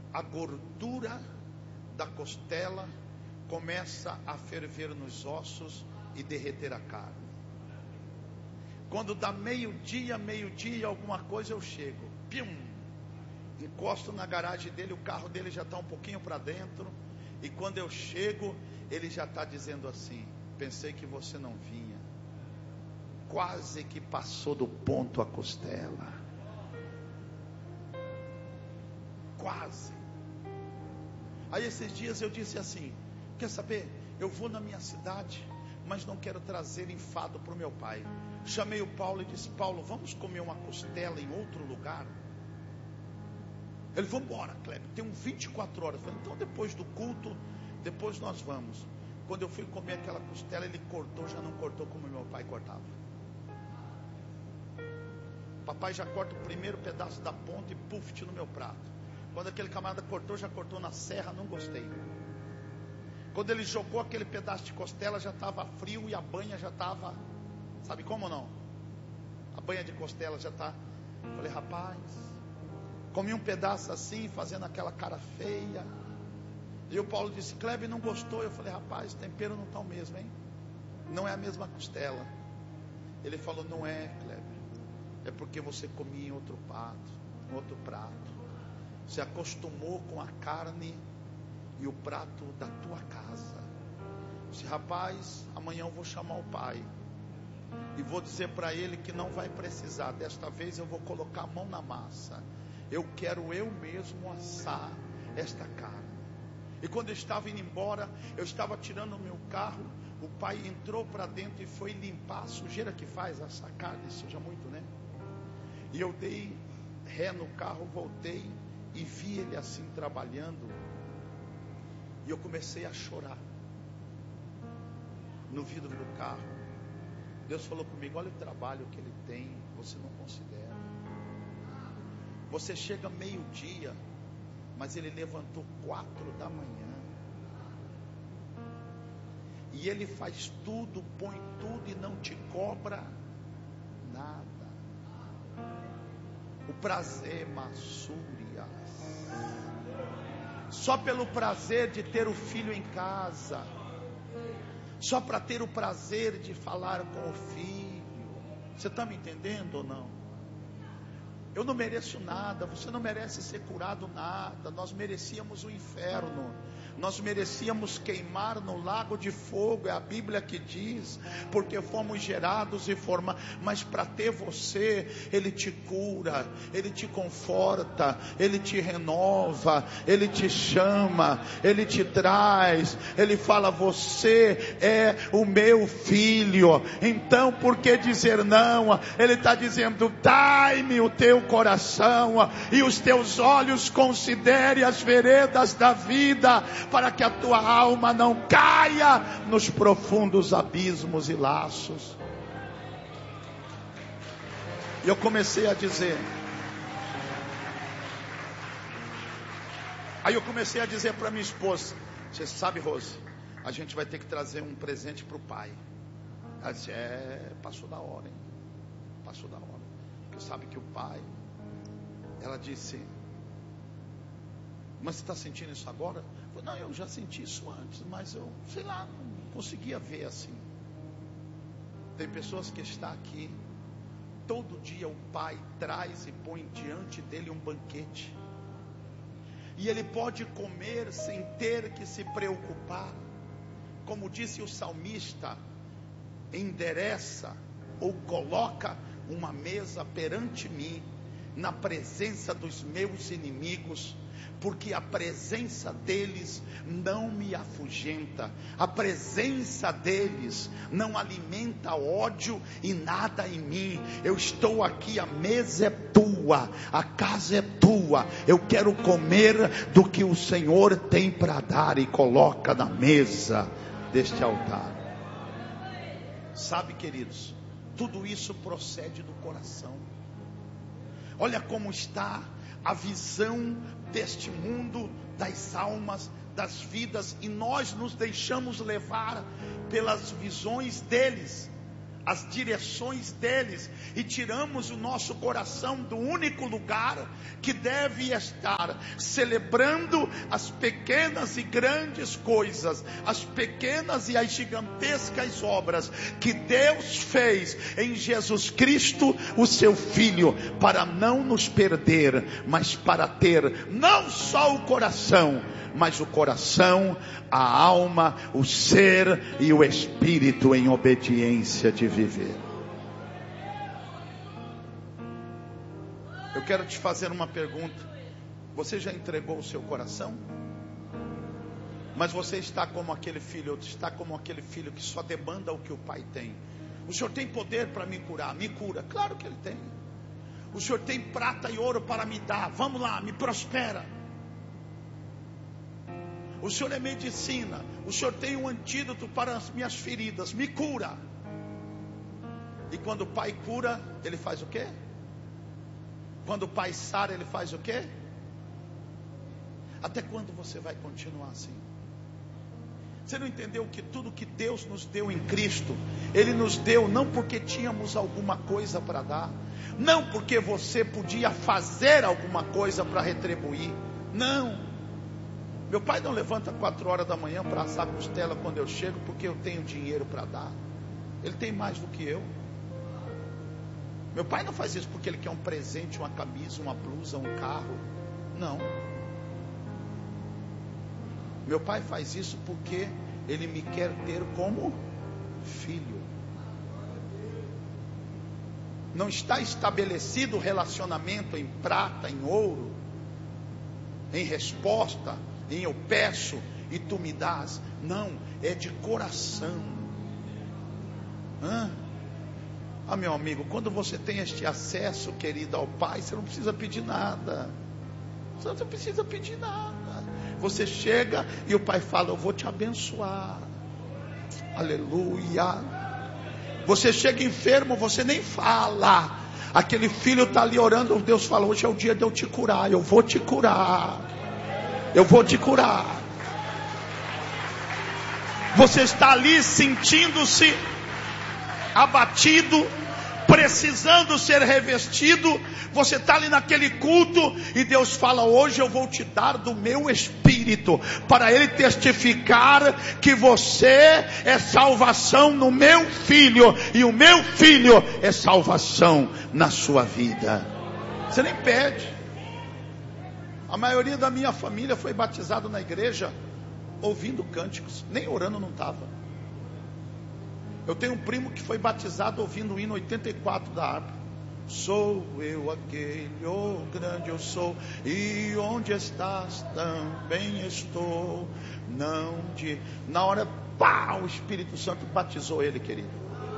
a gordura da costela começa a ferver nos ossos e derreter a carne. Quando dá meio-dia, alguma coisa, eu chego, encosto na garagem dele, o carro dele já está um pouquinho para dentro, e quando eu chego, ele já está dizendo assim: pensei que você não vinha, quase que passou do ponto a costela, quase. Aí esses dias eu disse assim: quer saber, eu vou na minha cidade, mas não quero trazer enfado para o meu pai. Chamei o Paulo e disse: Paulo, vamos comer uma costela em outro lugar? Ele: vamos embora, Kleber, tem 24 horas. Eu falei: então depois do culto, depois nós vamos. Quando eu fui comer aquela costela, ele cortou, já não cortou como meu pai cortava. Papai já corta o primeiro pedaço da ponta e puf, no meu prato. Quando aquele camarada cortou, já cortou na serra, não gostei. Quando ele jogou aquele pedaço de costela, já estava frio e a banha já estava, sabe como não? A banha de costela já está. Falei: rapaz, comi um pedaço assim, fazendo aquela cara feia. E o Paulo disse: Kleber, não gostou? Eu falei: rapaz, tempero não está o mesmo, hein? Não é a mesma costela. Ele falou: não é, Kleber, é porque você comia em outro prato. Você acostumou com a carne e o prato da tua casa. Eu disse: rapaz, amanhã eu vou chamar o pai e vou dizer para ele que não vai precisar. Desta vez eu vou colocar a mão na massa. Eu quero eu mesmo assar esta carne. E quando eu estava indo embora, eu estava tirando o meu carro, o pai entrou para dentro e foi limpar a sujeira que faz assar carne, suja muito, né? E eu dei ré no carro, voltei e vi ele assim trabalhando. E eu comecei a chorar no vidro do carro. Deus falou comigo: olha o trabalho que ele tem, você não considera. Você chega meio-dia, mas ele levantou 4 da manhã. E ele faz tudo, põe tudo e não te cobra nada. O prazer, maçúrias. Só pelo prazer de ter o filho em casa. Só para ter o prazer de falar com o filho. Você está me entendendo ou não? Eu não mereço nada, você não merece ser curado nada. Nós merecíamos o inferno. Nós merecíamos queimar no lago de fogo, é a Bíblia que diz, porque fomos gerados e formados. Mas para ter você, Ele te cura, Ele te conforta, Ele te renova, Ele te chama, Ele te traz, Ele fala: você é o meu filho. Então por que dizer não? Ele está dizendo: dai-me o teu coração e os teus olhos considere as veredas da vida, para que a tua alma não caia nos profundos abismos e laços. E eu comecei a dizer, para minha esposa: você sabe, Rose, a gente vai ter que trazer um presente para o pai. Ela disse: passou da hora, hein? Passou da hora. Porque sabe que o pai... Ela disse: mas você está sentindo isso agora? Eu falei: não, eu já senti isso antes, mas eu, sei lá, não conseguia ver assim. Tem pessoas que estão aqui, todo dia o pai traz e põe diante dele um banquete, e ele pode comer sem ter que se preocupar. Como disse o salmista: endereça ou coloca uma mesa perante mim, na presença dos meus inimigos, porque a presença deles não me afugenta, a presença deles não alimenta ódio e nada em mim. Eu estou aqui, a mesa é tua, a casa é tua, eu quero comer do que o Senhor tem para dar e coloca na mesa deste altar. Sabe, queridos, tudo isso procede do coração. Olha como está a visão deste mundo, das almas, das vidas, e nós nos deixamos levar pelas visões deles. as direções deles e tiramos o nosso coração do único lugar que deve estar celebrando as pequenas e grandes coisas, as pequenas e as gigantescas obras que Deus fez em Jesus Cristo, o seu Filho, para não nos perder, mas para ter não só o coração, mas o coração, a alma, o ser e o espírito em obediência de viver. Eu quero te fazer uma pergunta. Você já entregou o seu coração? Mas você está como aquele filho, ou está como aquele filho que só demanda o que o pai tem. O Senhor tem poder para me curar? Me cura. Claro que Ele tem. O Senhor tem prata e ouro para me dar. Vamos lá, me prospera. O Senhor é medicina. O Senhor tem um antídoto para as minhas feridas. Me cura. E quando o pai cura, Ele faz o quê? Quando o pai sara, Ele faz o quê? Até quando você vai continuar assim? Você não entendeu que tudo que Deus nos deu em Cristo, Ele nos deu não porque tínhamos alguma coisa para dar, não porque você podia fazer alguma coisa para retribuir. Não. Meu pai não levanta 4 horas da manhã para assar costela quando eu chego, porque eu tenho dinheiro para dar. Ele tem mais do que eu. Meu pai não faz isso porque ele quer um presente, uma camisa, uma blusa, um carro. Não. Meu pai faz isso porque Ele me quer ter como filho. Não está estabelecido o relacionamento em prata, em ouro, em resposta, em eu peço e tu me dás. Não, é de coração. Meu amigo, quando você tem este acesso, querido, ao Pai, você não precisa pedir nada. Você não precisa pedir nada. Você chega e o Pai fala: eu vou te abençoar. Aleluia. Você chega enfermo, você nem fala. Aquele filho está ali orando, Deus fala: hoje é o dia de eu te curar. Eu vou te curar. Eu vou te curar. Você está ali sentindo-se abatido, precisando ser revestido. Você está ali naquele culto e Deus fala: hoje eu vou te dar do meu espírito, para Ele testificar que você é salvação no meu filho, e o meu filho é salvação na sua vida. Você nem pede. A maioria da minha família foi batizado na igreja ouvindo cânticos, nem orando não estava. Eu tenho um primo que foi batizado ouvindo o hino 84 da harpa. Sou eu aquele, oh grande eu sou, e onde estás também estou. Na hora, pá, o Espírito Santo batizou ele, querido.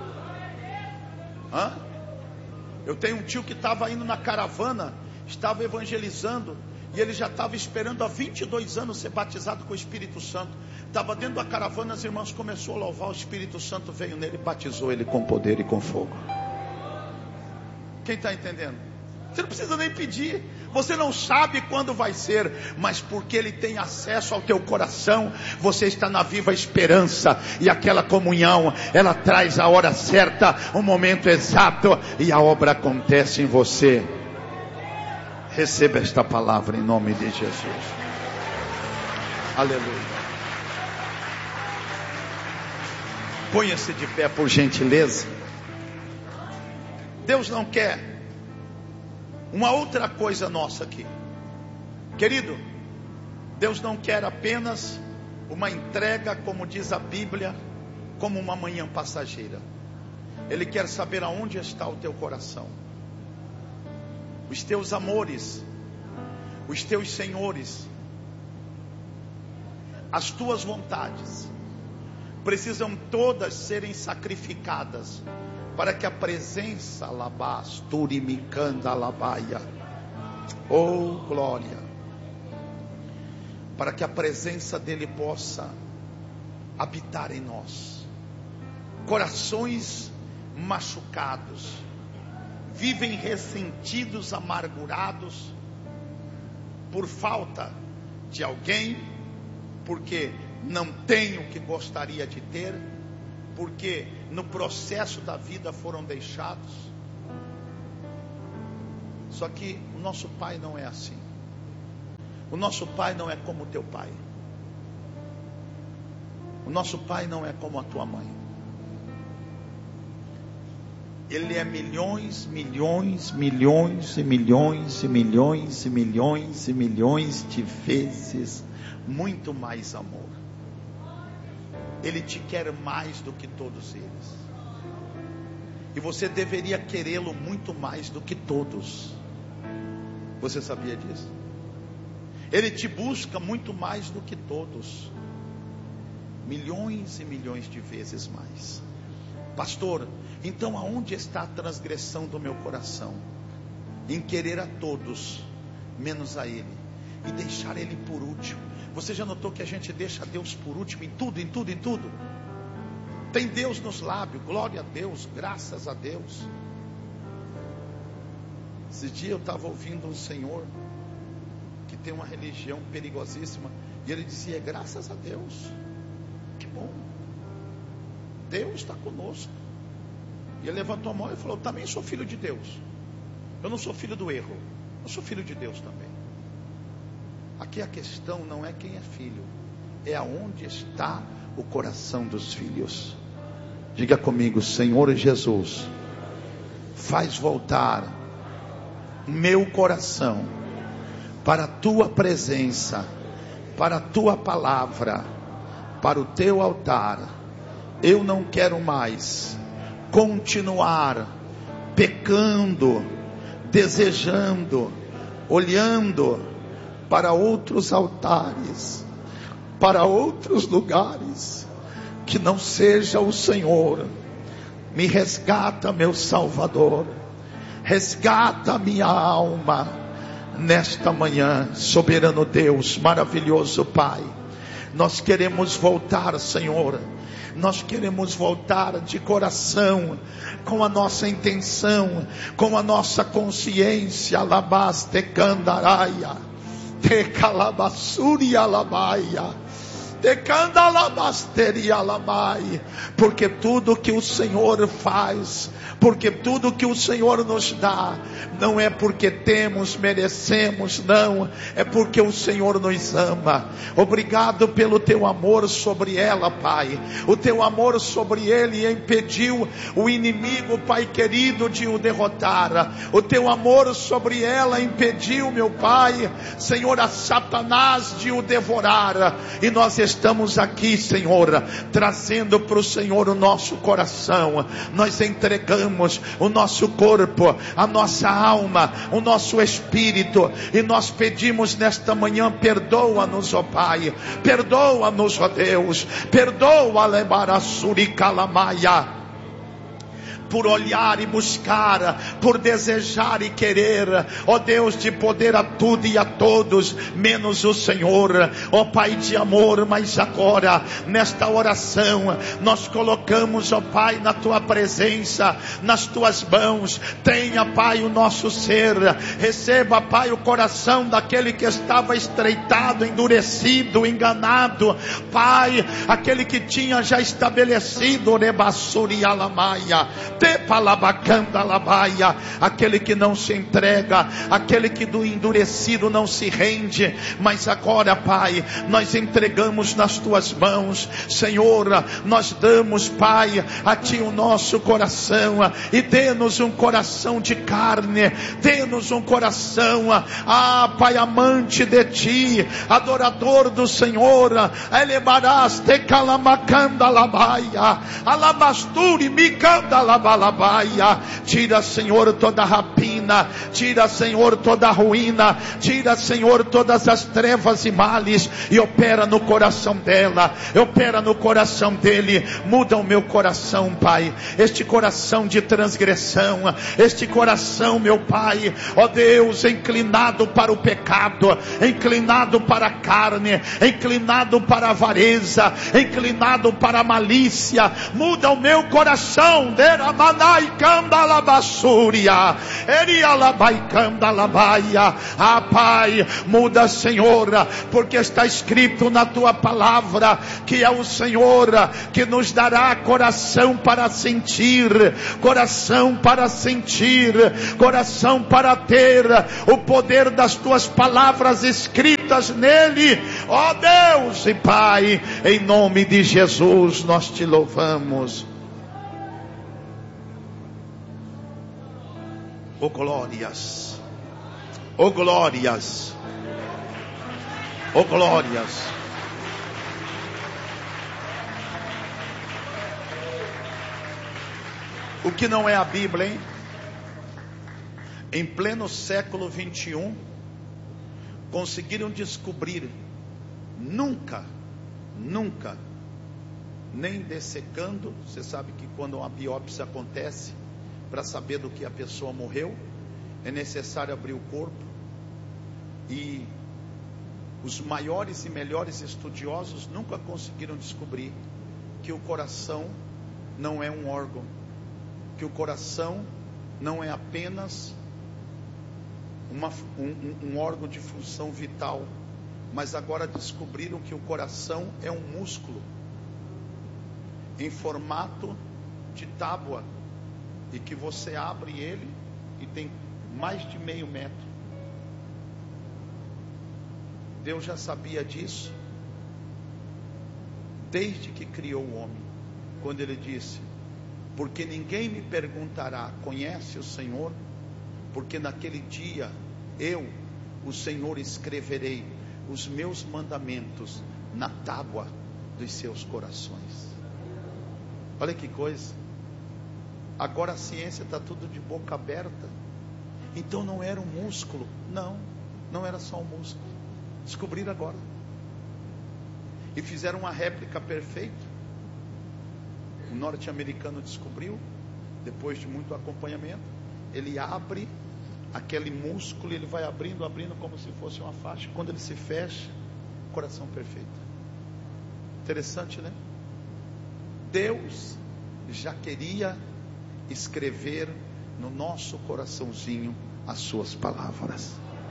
Eu tenho um tio que estava indo na caravana, estava evangelizando, e ele já estava esperando há 22 anos ser batizado com o Espírito Santo. Estava dentro da caravana, as irmãs começou a louvar, o Espírito Santo veio nele e batizou ele com poder e com fogo. Quem está entendendo? Você não precisa nem pedir. Você não sabe quando vai ser, mas porque Ele tem acesso ao teu coração, você está na viva esperança. E aquela comunhão, ela traz a hora certa, o momento exato, e a obra acontece em você. Receba esta palavra em nome de Jesus. Aleluia. Ponha-se de pé, por gentileza. Deus não quer uma outra coisa nossa aqui, querido. Deus não quer apenas uma entrega, como diz a Bíblia, como uma manhã passageira. Ele quer saber aonde está o teu coração, os teus amores, os teus senhores, as tuas vontades precisam todas serem sacrificadas para que a presença labasturimicanda labaia, oh glória, para que a presença dele possa habitar em nós. Corações machucados, vivem ressentidos, amargurados, por falta de alguém, porque não tem o que gostaria de ter, porque no processo da vida foram deixados. Só que o nosso pai não é assim. O nosso pai não é como o teu pai. O nosso pai não é como a tua mãe. Ele é milhões, milhões, milhões e milhões e milhões e milhões e milhões de vezes muito mais amor. Ele te quer mais do que todos eles. E você deveria querê-lo muito mais do que todos. Você sabia disso? Ele te busca muito mais do que todos. Milhões e milhões de vezes mais. Pastor, então aonde está a transgressão do meu coração? Em querer a todos, menos a Ele. E deixar Ele por último. Você já notou que a gente deixa Deus por último em tudo, em tudo, em tudo? Tem Deus nos lábios, glória a Deus, graças a Deus. Esse dia eu estava ouvindo um senhor que tem uma religião perigosíssima, e ele dizia, graças a Deus, que bom, Deus está conosco. E ele levantou a mão e falou, também sou filho de Deus. Eu não sou filho do erro, eu sou filho de Deus também. Aqui a questão não é quem é filho, é aonde está o coração dos filhos. Diga comigo, Senhor Jesus, faz voltar meu coração para a tua presença, para a tua palavra, para o teu altar. Eu não quero mais continuar pecando, desejando, olhando para outros altares, para outros lugares, que não seja o Senhor. Me resgata, meu Salvador, resgata minha alma nesta manhã. Soberano Deus, maravilhoso Pai, nós queremos voltar, Senhor. Nós queremos voltar de coração, com a nossa intenção, com a nossa consciência. Alabaste candaraia, te calabassuri alabaia, te candalabasteria alamai. Porque tudo que o Senhor faz, porque tudo que o Senhor nos dá, não é porque temos, merecemos, não, é porque o Senhor nos ama. Obrigado pelo teu amor sobre ela, Pai. O teu amor sobre ele impediu o inimigo, Pai querido, de o derrotar. O teu amor sobre ela impediu, meu Pai, Senhor, a Satanás de o devorar. E nós estamos aqui, Senhor, trazendo para o Senhor o nosso coração. Nós entregamos o nosso corpo, a nossa alma, o nosso espírito, e nós pedimos nesta manhã, perdoa-nos, ó Pai, perdoa-nos, ó Deus, perdoa, Lebarassuri Calamaia, por olhar e buscar, por desejar e querer, ó Deus, de poder a tudo e a todos, menos o Senhor, ó Pai de amor. Mas agora, nesta oração, nós colocamos, ó Pai, na Tua presença, nas Tuas mãos. Tenha, Pai, o nosso ser, receba, Pai, o coração daquele que estava estreitado, endurecido, enganado, Pai, aquele que tinha já estabelecido, Orebassuri Alamaia, aquele que não se entrega, aquele que do endurecido não se rende. Mas agora, Pai, nós entregamos nas Tuas mãos, Senhor. Nós damos, Pai, a Ti o nosso coração, e dê-nos um coração de carne, dê-nos um coração, Pai, amante de Ti, adorador do Senhor. Elebarás te calamakanda labaia, alabasturi mikanda labaia. Tira, Senhor, toda rapina, tira, Senhor, toda ruína, tira, Senhor, todas as trevas e males, e opera no coração dela, opera no coração dele. Muda o meu coração, Pai, este coração de transgressão, este coração, meu Pai, ó Deus, inclinado para o pecado, inclinado para a carne, inclinado para a avareza, inclinado para a malícia. Muda o meu coração, Manai Candalabassúria, Eri Ah, Pai, muda, Senhor, porque está escrito na tua palavra que é o Senhor que nos dará coração para sentir, coração para sentir, coração para ter o poder das tuas palavras escritas nele. Ó Deus e Pai, em nome de Jesus nós te louvamos. Oh glórias, oh glórias, oh glórias. O que não é a Bíblia, hein? Em pleno século 21, conseguiram descobrir, nunca, nem dessecando. Você sabe que quando uma biópsia acontece, para saber do que a pessoa morreu, é necessário abrir o corpo. E os maiores e melhores estudiosos nunca conseguiram descobrir que o coração não é um órgão, que o coração não é apenas um órgão de função vital, mas agora descobriram que o coração é um músculo em formato de tábua, e que você abre ele e tem mais de meio metro. Deus já sabia disso desde que criou o homem, quando ele disse: porque ninguém me perguntará, conhece o Senhor? Porque naquele dia eu, o Senhor, escreverei os meus mandamentos na tábua dos seus corações. Olha que coisa. Agora a ciência está tudo de boca aberta. Então não era um músculo. Não era só um músculo. Descobriram agora. E fizeram uma réplica perfeita. O norte-americano descobriu, depois de muito acompanhamento. Ele abre aquele músculo, ele vai abrindo como se fosse uma faixa. Quando ele se fecha, coração perfeito. Interessante, né? Deus já queria escrever no nosso coraçãozinho as suas palavras.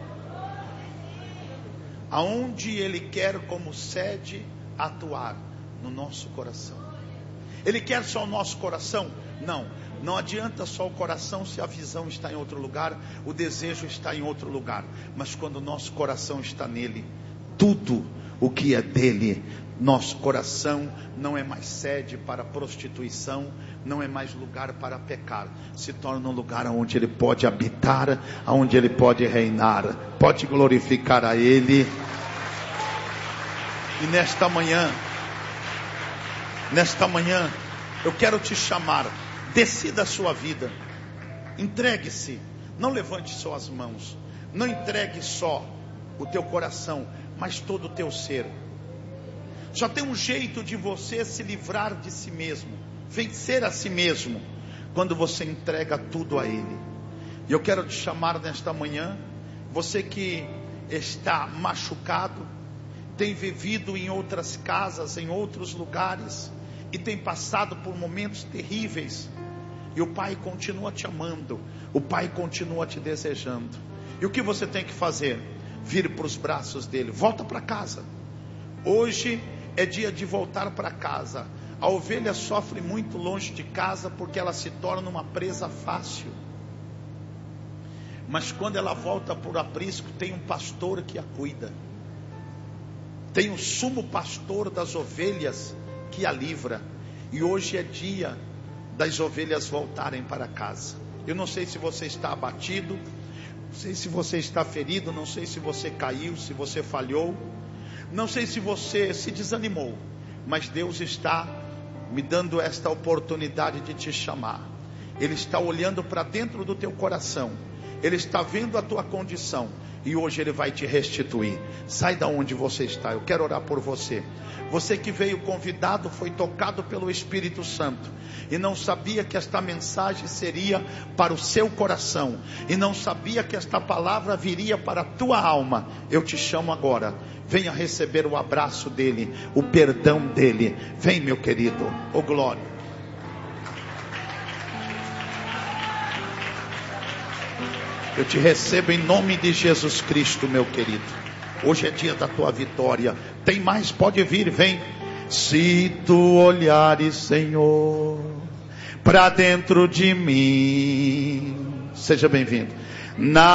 Aonde Ele quer como sede atuar? No nosso coração. Ele quer só o nosso coração? Não adianta só o coração se a visão está em outro lugar, o desejo está em outro lugar. Mas quando o nosso coração está nele, tudo o que é dele, nosso coração não é mais sede para prostituição, não é mais lugar para pecar, se torna um lugar onde ele pode habitar, onde ele pode reinar, pode glorificar a ele. E nesta manhã, eu quero te chamar, decida a sua vida, entregue-se, não levante só as mãos, não entregue só o teu coração, mas todo o teu ser. Só tem um jeito de você se livrar de si mesmo, vencer a si mesmo, quando você entrega tudo a Ele. E eu quero te chamar nesta manhã, você que está machucado, tem vivido em outras casas, em outros lugares, e tem passado por momentos terríveis, e o Pai continua te amando, o Pai continua te desejando. E o que você tem que fazer? Vir para os braços dele, volta para casa. Hoje é dia de voltar para casa. A ovelha sofre muito longe de casa porque ela se torna uma presa fácil. Mas quando ela volta para o aprisco, tem um pastor que a cuida. Tem um sumo pastor das ovelhas que a livra. E hoje é dia das ovelhas voltarem para casa. Eu não sei se você está abatido, não sei se você está ferido, não sei se você caiu, se você falhou, não sei se você se desanimou, mas Deus está me dando esta oportunidade de te chamar. Ele está olhando para dentro do teu coração, Ele está vendo a tua condição, e hoje Ele vai te restituir. Sai da onde você está, eu quero orar por você. Você que veio convidado, foi tocado pelo Espírito Santo, e não sabia que esta mensagem seria para o seu coração, e não sabia que esta palavra viria para a tua alma. Eu te chamo agora, venha receber o abraço dEle, o perdão dEle. Vem, meu querido, oh glória. Eu te recebo em nome de Jesus Cristo, meu querido. Hoje é dia da tua vitória. Tem mais? Pode vir, vem. Se tu olhares, Senhor, para dentro de mim, seja bem-vindo.